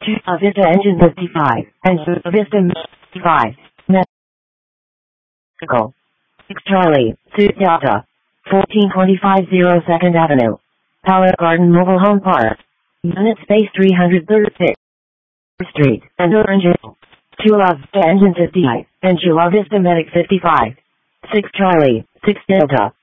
Chula Vista Engine 55, and Chula Vista 55, Mexico. 6 Charlie, 2 Delta, 1425 02nd Avenue, Palace Garden Mobile Home Park, Unit Space 336, Street, and Orange Hill. Chula Vista Engine 58, and Chula Vista Medic 55, 6 Charlie, 6 Delta,